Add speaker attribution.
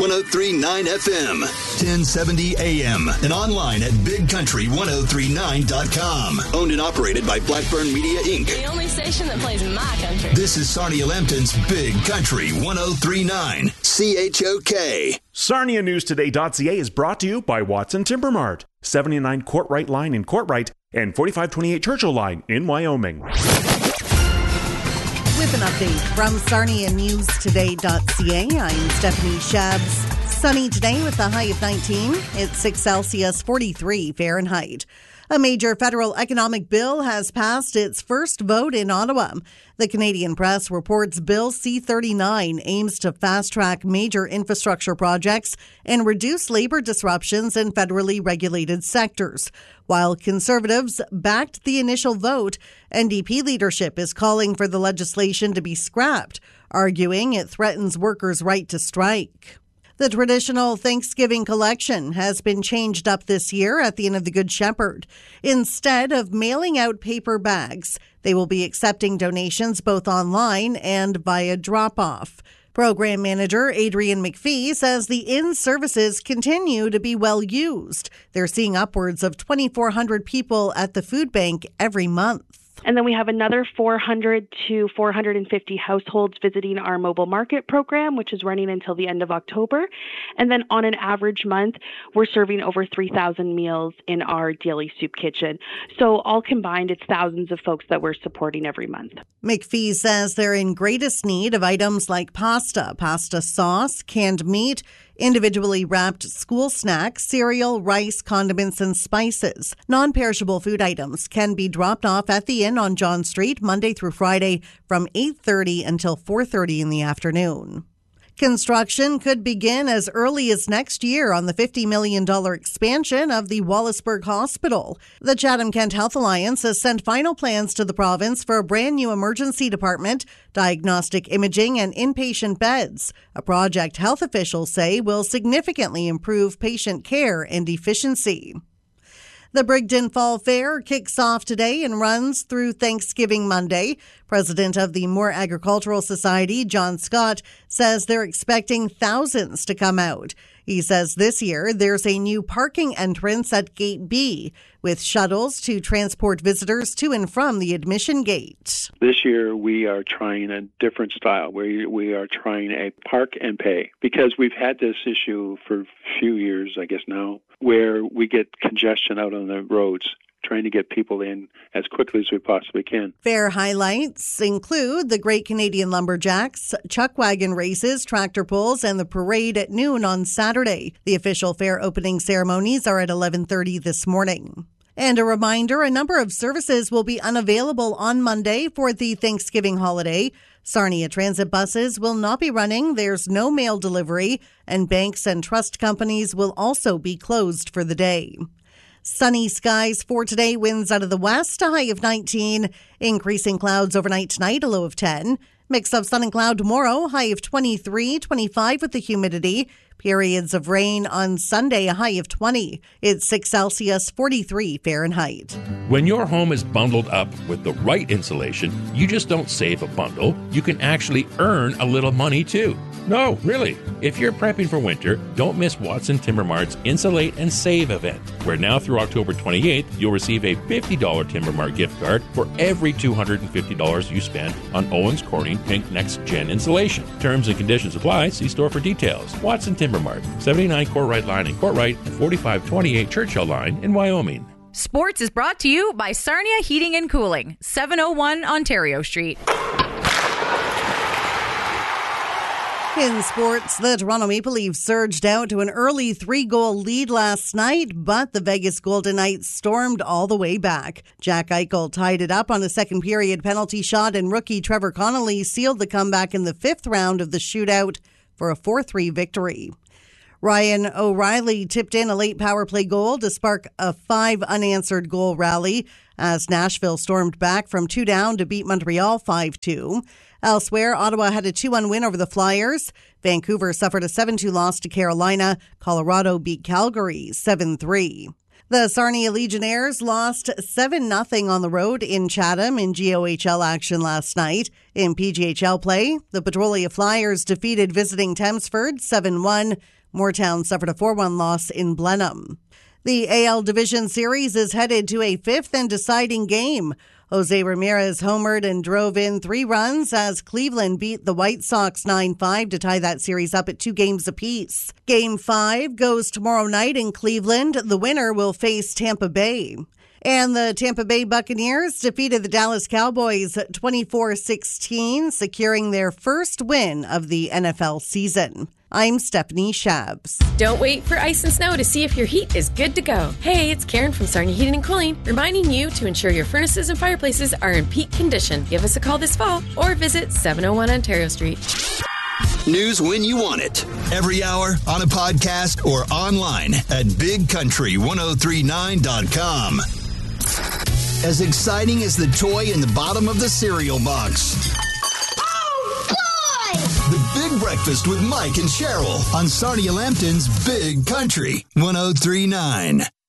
Speaker 1: 103.9 FM, 1070 AM, and online at bigcountry1039.com. Owned and operated by Blackburn Media, Inc.
Speaker 2: The only station that plays my country.
Speaker 1: This is Sarnia Lambton's Big Country 103.9 CHOK.
Speaker 3: SarniaNewsToday.ca is brought to you by Watson Timber Mart, 79 Courtright Line in Courtright and 4528 Churchill Line in Wyoming.
Speaker 4: With an update from SarniaNewsToday.ca, I'm Stephanie Shabs. Sunny today with a high of 19. It's 6 Celsius, 43 Fahrenheit. A major federal economic bill has passed its first vote in Ottawa. The Canadian Press reports Bill C-39 aims to fast-track major infrastructure projects and reduce labor disruptions in federally regulated sectors. While Conservatives backed the initial vote, NDP leadership is calling for the legislation to be scrapped, arguing it threatens workers' right to strike. The traditional Thanksgiving collection has been changed up this year at the Inn of the Good Shepherd. Instead of mailing out paper bags, they will be accepting donations both online and via drop-off. Program manager Adrian McPhee says the Inn services continue to be well used. They're seeing upwards of 2,400 people at the food bank every month.
Speaker 5: And then we have another 400 to 450 households visiting our mobile market program, which is running until the end of October. And then on an average month, we're serving over 3,000 meals in our daily soup kitchen. So all combined, it's thousands of folks that we're supporting every month.
Speaker 4: McPhee says they're in greatest need of items like pasta sauce, canned meat, individually wrapped school snacks, cereal, rice, condiments, and spices. Non-perishable food items can be dropped off at the Inn on John Street Monday through Friday from 8:30 until 4:30 in the afternoon. Construction could begin as early as next year on the $50 million expansion of the Wallaceburg Hospital. The Chatham-Kent Health Alliance has sent final plans to the province for a brand new emergency department, diagnostic imaging, and inpatient beds, a project health officials say will significantly improve patient care and efficiency. The Brigden Fall Fair kicks off today and runs through Thanksgiving Monday. President of the Moore Agricultural Society, John Scott, says they're expecting thousands to come out. He says this year there's a new parking entrance at Gate B with shuttles to transport visitors to and from the admission gate.
Speaker 6: This year we are trying a different style. We are trying a park and pay because we've had this issue for a few years, I guess now, where we get congestion out on the roads, trying to get people in as quickly as we possibly can.
Speaker 4: Fair highlights include the Great Canadian Lumberjacks, chuck wagon races, tractor pulls, and the parade at noon on Saturday. The official fair opening ceremonies are at 11:30 this morning. And a reminder, a number of services will be unavailable on Monday for the Thanksgiving holiday. Sarnia Transit buses will not be running, there's no mail delivery, and banks and trust companies will also be closed for the day. Sunny skies for today, winds out of the west, a high of 19. Increasing clouds overnight tonight, a low of 10. Mix of sun and cloud tomorrow, high of 23, 25 with the humidity. Periods of rain on Sunday, a high of 20. It's 6 Celsius, 43 Fahrenheit.
Speaker 7: When your home is bundled up with the right insulation, you just don't save a bundle. You can actually earn a little money too. No, really. If you're prepping for winter, don't miss Watson Timber Mart's Insulate and Save event, where now through October 28th, you'll receive a $50 Timber Mart gift card for every $250 you spend on Owens Corning Pink Next Gen insulation. Terms and conditions apply. See store for details. Watson Timber Mart, 79 Courtright Line in Courtright and 4528 Churchill Line in Wyoming.
Speaker 8: Sports is brought to you by Sarnia Heating and Cooling, 701 Ontario Street.
Speaker 4: In sports, the Toronto Maple Leafs surged out to an early 3-goal lead last night, but the Vegas Golden Knights stormed all the way back. Jack Eichel tied it up on a second-period penalty shot, and rookie Trevor Connolly sealed the comeback in the fifth round of the shootout for a 4-3 victory. Ryan O'Reilly tipped in a late power play goal to spark a 5 unanswered goal rally as Nashville stormed back from 2 down to beat Montreal 5-2. Elsewhere, Ottawa had a 2-1 win over the Flyers. Vancouver suffered a 7-2 loss to Carolina. Colorado beat Calgary 7-3. The Sarnia Legionnaires lost 7-0 on the road in Chatham in GOHL action last night. In PGHL play, the Petrolia Flyers defeated visiting Thamesford 7-1. Moortown suffered a 4-1 loss in Blenheim. The AL Division Series is headed to a fifth and deciding game. Jose Ramirez homered and drove in 3 runs as Cleveland beat the White Sox 9-5 to tie that series up at 2 games apiece. Game 5 goes tomorrow night in Cleveland. The winner will face Tampa Bay. And the Tampa Bay Buccaneers defeated the Dallas Cowboys 24-16, securing their first win of the NFL season. I'm Stephanie Shabs.
Speaker 9: Don't wait for ice and snow to see if your heat is good to go. Hey, it's Karen from Sarnia Heating and Cooling, reminding you to ensure your furnaces and fireplaces are in peak condition. Give us a call this fall or visit 701 Ontario Street.
Speaker 1: News when you want it. Every hour, on a podcast, or online at BigCountry1039.com. As exciting as the toy in the bottom of the cereal box. The Big Breakfast with Mike and Cheryl on Sarnia Lambton's Big Country 1039.